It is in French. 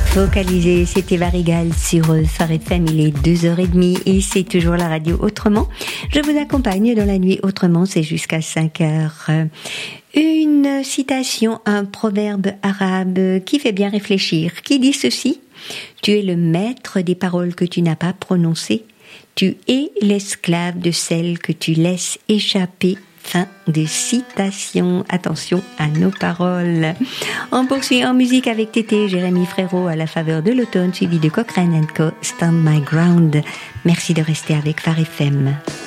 Focalisé, c'était Varigal sur Phare FM, il est 2h30 et c'est toujours la radio Autrement. Je vous accompagne dans la nuit Autrement, c'est jusqu'à 5h. Une citation, un proverbe arabe qui fait bien réfléchir, qui dit ceci: tu es le maître des paroles que tu n'as pas prononcées, tu es l'esclave de celles que tu laisses échapper. Fin de citation. Attention à nos paroles. On poursuit en musique avec Tété, Jérémy Frérot à la faveur de l'automne, suivi de Cochrane & Co. Stand My Ground. Merci de rester avec Phare FM.